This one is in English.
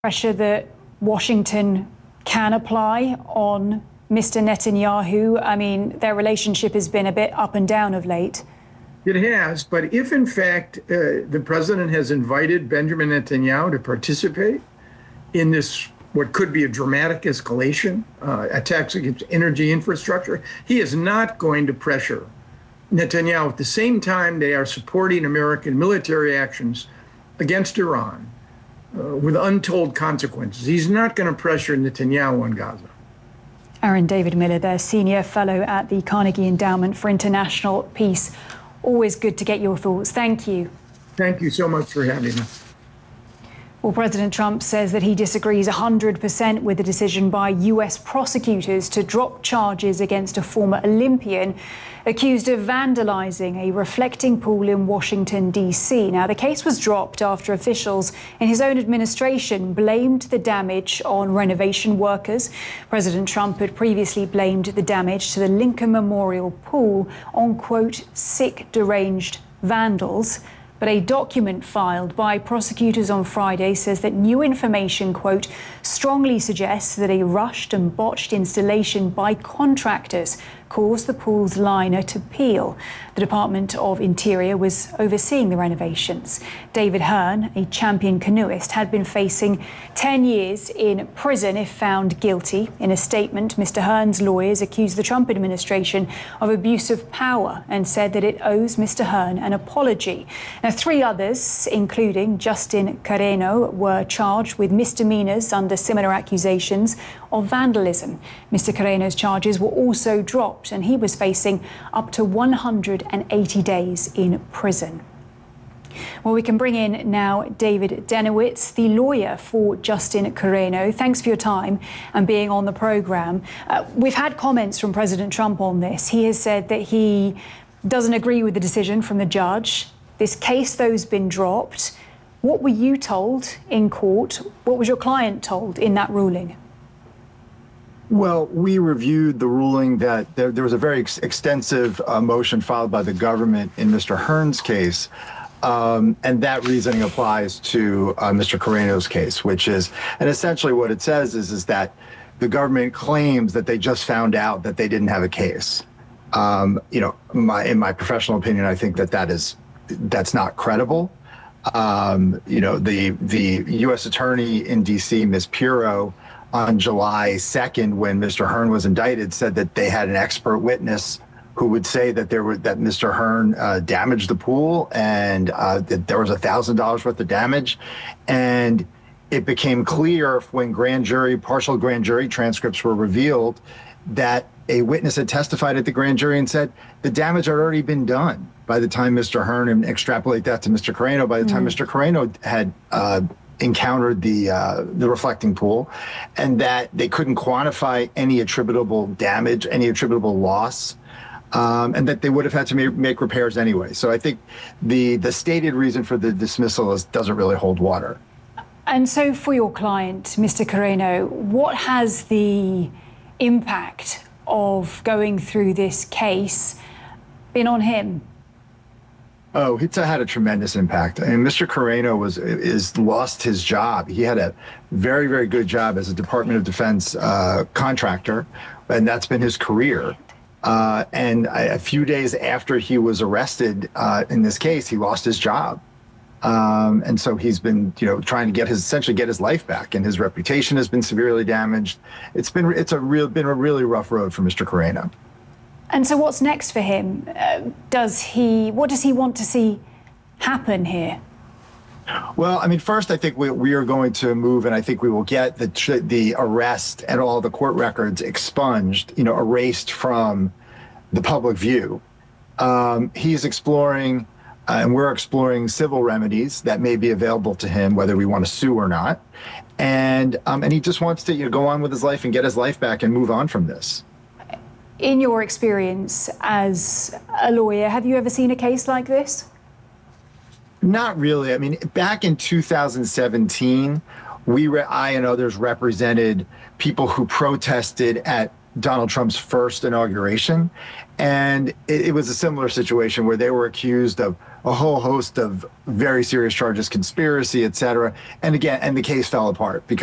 pressure that Washington can apply on Mr. Netanyahu? I mean, their relationship has been a bit up and down of late. It has, but if in fact the president has invited Benjamin Netanyahu to participate in this, what could be a dramatic escalation, attacks against energy infrastructure, he is not going to pressure Netanyahu. At the same time, they are supporting American military actions against Iran with untold consequences. He's not going to pressure Netanyahu on Gaza. Aaron David Miller there, Senior Fellow at the Carnegie Endowment for International Peace. Always good to get your thoughts. Thank you. Thank you so much for having me. Well, President Trump says that he disagrees 100% with the decision by US prosecutors to drop charges against a former Olympian accused of vandalizing a reflecting pool in Washington, D.C. Now, the case was dropped after officials in his own administration blamed the damage on renovation workers. President Trump had previously blamed the damage to the Lincoln Memorial Pool on, quote, sick, deranged vandals. But a document filed by prosecutors on Friday says that new information, quote, strongly suggests that a rushed and botched installation by contractors caused the pool's liner to peel. The Department of Interior was overseeing the renovations. David Hearn, a champion canoeist, had been facing 10 years in prison if found guilty. In a statement, Mr. Hearn's lawyers accused the Trump administration of abuse of power and said that it owes Mr. Hearn an apology. Now, 3 others, including Justin Carreno, were charged with misdemeanors under similar accusations of vandalism. Mr. Carreno's charges were also dropped, and he was facing up to 180 days in prison. Well, we can bring in now David Denowitz, the lawyer for Justin Carreno. Thanks for your time and being on the program. We've had comments from President Trump on this. He has said that he doesn't agree with the decision from the judge. This case, though, has been dropped. What were you told in court? What was your client told in that ruling? Well, we reviewed the ruling that there was a very extensive motion filed by the government in Mr. Hearn's case, and that reasoning applies to Mr. Carreno's case, which is, and essentially what it says is that the government claims that they just found out that they didn't have a case. In my professional opinion, I think that's not credible. The U.S. Attorney in D.C., Ms. Pirro, on July 2nd, when Mr. Hearn was indicted, said that they had an expert witness who would say that Mr. Hearn damaged the pool and that there was $1,000 worth of damage. And it became clear when partial grand jury transcripts were revealed that a witness had testified at the grand jury and said the damage had already been done by the time Mr. Hearn, and extrapolate that to Mr. Carreno, by the time Mr. Carreno had encountered the reflecting pool, and that they couldn't quantify any attributable damage, any attributable loss, and that they would have had to make repairs anyway. So I think the stated reason for the dismissal doesn't really hold water. And so for your client, Mr. Carreno, what has the impact of going through this case been on him? Oh, it's had a tremendous impact. I mean, Mr. Carreno lost his job. He had a very, very good job as a Department of Defense contractor, and that's been his career. And a few days after he was arrested in this case, he lost his job. And so he's been, trying to essentially get his life back, and his reputation has been severely damaged. It's been a really rough road for Mr. Carreno. And so what's next for him? What does he want to see happen here? Well, I mean, first, I think we are going to move, and I think we will get the arrest and all the court records expunged, erased from the public view. He's exploring, and we're exploring civil remedies that may be available to him, whether we want to sue or not. And he just wants to go on with his life and get his life back and move on from this. In your experience as a lawyer, have you ever seen a case like this? Not really. I mean, back in 2017, I and others represented people who protested at Donald Trump's first inauguration. And it was a similar situation where they were accused of a whole host of very serious charges, conspiracy, et cetera. And again, and the case fell apart because